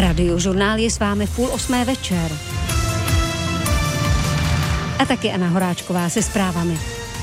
Radiožurnál je s vámi v 7:30 večer. A taky Anna Horáčková se zprávami.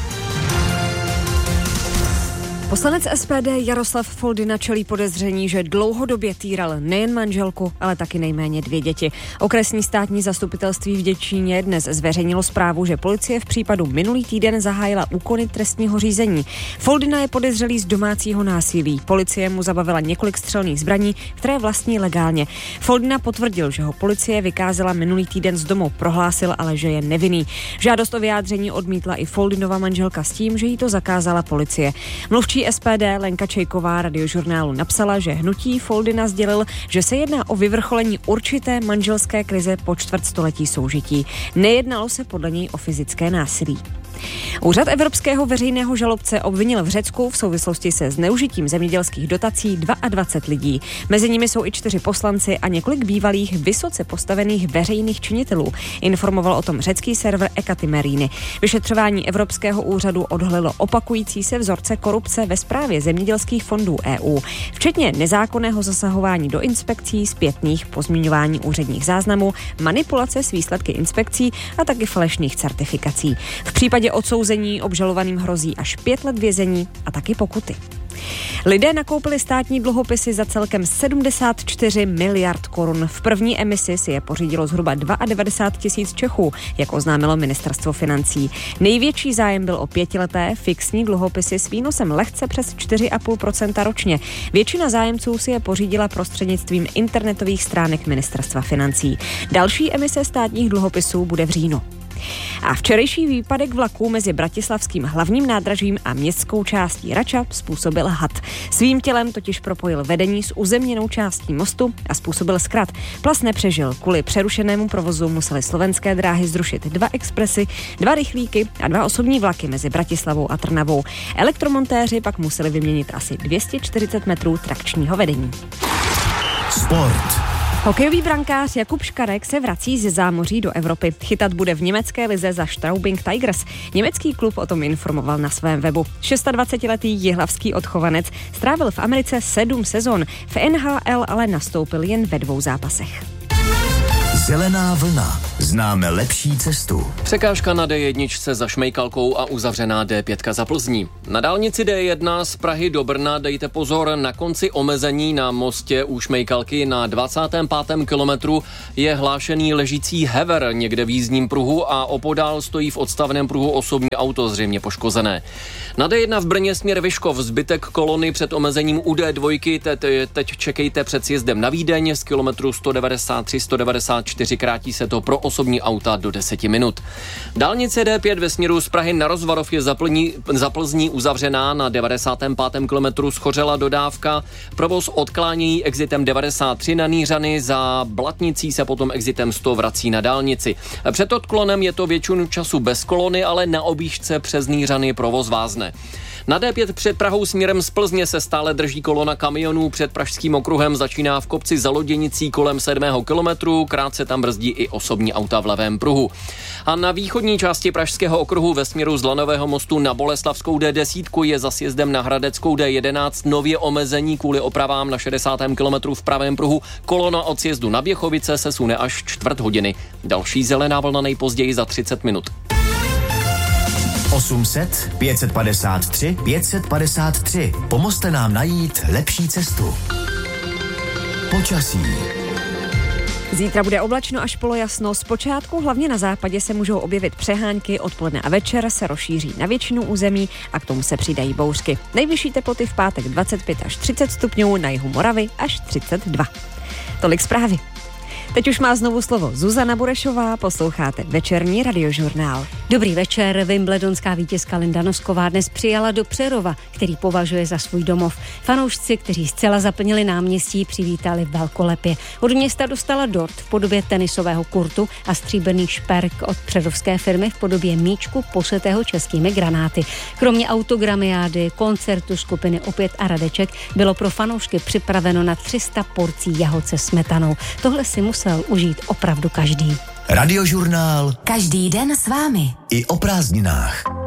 Poslanec SPD Jaroslav Foldyna čelí podezření, že dlouhodobě týral nejen manželku, ale taky nejméně 2 děti. Okresní státní zastupitelství v Děčíně dnes zveřejnilo zprávu, že policie v případu minulý týden zahájila úkony trestního řízení. Foldyna je podezřelý z domácího násilí. Policie mu zabavila několik střelných zbraní, které vlastní legálně. Foldyna potvrdil, že ho policie vykázala minulý týden z domu, prohlásil ale, že je nevinný. Žádost o vyjádření odmítla i Foldynova manželka s tím, že jí to zakázala policie. Mluvčí SPD Lenka Čejková Radiožurnálu napsala, že hnutí Foldyna sdělil, že se jedná o vyvrcholení určité manželské krize po čtvrtstoletí soužití. Nejednalo se podle něj o fyzické násilí. Úřad evropského veřejného žalobce obvinil v Řecku v souvislosti se zneužitím zemědělských dotací 22 lidí. Mezi nimi jsou i 4 poslanci a několik bývalých vysoce postavených veřejných činitelů. Informoval o tom řecký server Ekatimerini. Vyšetřování Evropského úřadu odhalilo opakující se vzorce korupce ve správě zemědělských fondů EU, včetně nezákonného zasahování do inspekcí, zpětných pozměňování úředních záznamů, manipulace s výsledky inspekcí a taky falešných certifikací. V případě odsouzení obžalovaným hrozí až 5 let vězení a taky pokuty. Lidé nakoupili státní dluhopisy za celkem 74 miliard korun. V první emisi si je pořídilo zhruba 92 tisíc Čechů, jak oznámilo ministerstvo financí. Největší zájem byl o 5leté fixní dluhopisy s výnosem lehce přes 4,5% ročně. Většina zájemců si je pořídila prostřednictvím internetových stránek ministerstva financí. Další emise státních dluhopisů bude v říjnu. A včerejší výpadek vlaků mezi bratislavským hlavním nádražím a městskou částí Rača způsobil had. Svým tělem totiž propojil vedení s uzemněnou částí mostu a způsobil zkrat. Plas nepřežil. Kvůli přerušenému provozu musely Slovenské dráhy zrušit 2 expresy, 2 rychlíky a 2 osobní vlaky mezi Bratislavou a Trnavou. Elektromontéři pak museli vyměnit asi 240 metrů trakčního vedení. Sport. Hokejový brankář Jakub Škarek se vrací ze zámoří do Evropy. Chytat bude v německé lize za Straubing Tigers. Německý klub o tom informoval na svém webu. 26letý jihlavský odchovanec strávil v Americe 7 sezon. V NHL ale nastoupil jen ve 2 zápasech. Zelená vlna. Známe lepší cestu. Překážka na D1 za Šmejkalkou a uzavřená D5 za Plzní. Na dálnici D1 z Prahy do Brna dejte pozor, na konci omezení na mostě u Šmejkalky na 25. kilometru je hlášený ležící hever někde v jízdním pruhu a opodál stojí v odstavném pruhu osobní auto zřejmě poškozené. Na D1 v Brně směr Vyškov zbytek kolony před omezením u D2 teď čekejte před sjezdem na Vídeň z kilometru 193-194 krátí se to pro osobní auta do 10 minut. Dálnice D5 ve směru z Prahy na Rozvarov je za Plzní uzavřená, na 95. kilometru schořela dodávka, provoz odklánějí exitem 93 na Nýřany, za Blatnicí se potom exitem 100 vrací na dálnici. Před odklonem je to většinu času bez kolony, ale na objížďce přes Nýřany provoz vázne. Na D5 před Prahou směrem z Plzně se stále drží kolona kamionů, před Pražským okruhem začíná v kopci za Loděnicí kolem 7. kilometru, krátce tam brzdí i osobní auta v levém pruhu. A na východní části Pražského okruhu ve směru z Lanového mostu na Boleslavskou D10 je za sjezdem na Hradeckou D11 nově omezení kvůli opravám na 60. kilometru v pravém pruhu. Kolona od sjezdu na Běchovice se sune až 1/4 hodiny. Další zelená vlna nejpozději za 30 minut. 800 553 553. Pomozte nám najít lepší cestu. Počasí. Zítra bude oblačno až polojasno. Zpočátku hlavně na západě se můžou objevit přehánky, odpoledne a večer se rozšíří na většinu území a k tomu se přidají bouřky. Nejvyšší teploty v pátek 25 až 30 stupňů, na jihu Moravy až 32. Tolik zprávy. Teď už má znovu slovo Zuzana Burešová, posloucháte večerní Radiožurnál. Dobrý večer, wimbledonská vítězka Linda Nosková dnes přijala do Přerova, který považuje za svůj domov. Fanoušci, kteří zcela zaplnili náměstí, přivítali velkolepě. Od města dostala dort v podobě tenisového kurtu a stříbrný šperk od přerovské firmy v podobě míčku posetého českými granáty. Kromě autogramiády, koncertu skupiny Opět a Radeček bylo pro fanoušky připraveno na 300 porcí jahod se smetanou. Tohle si musel užít opravdu každý. Radiožurnál. Každý den s vámi. I o prázdninách.